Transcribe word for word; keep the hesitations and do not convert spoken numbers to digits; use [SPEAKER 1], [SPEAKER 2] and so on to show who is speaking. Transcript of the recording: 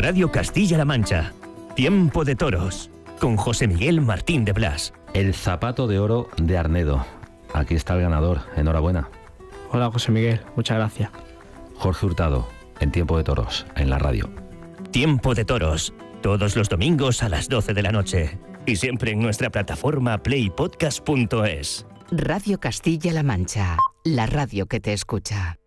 [SPEAKER 1] Radio Castilla-La Mancha. Tiempo de Toros, con José Miguel Martín de Blas.
[SPEAKER 2] El zapato de oro de Arnedo. Aquí está el ganador. Enhorabuena.
[SPEAKER 3] Hola, José Miguel. Muchas gracias.
[SPEAKER 2] Jorge Hurtado, en Tiempo de Toros, en la radio.
[SPEAKER 1] Tiempo de Toros, todos los domingos a las doce de la noche. Y siempre en nuestra plataforma play podcast punto es.
[SPEAKER 4] Radio Castilla-La Mancha, la radio que te escucha.